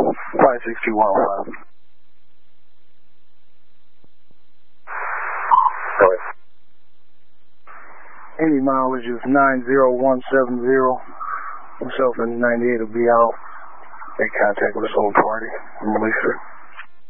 562-105. Go ahead. 80 mileage is 90170. Myself and 98 will be out. Make contact with this whole party and release her.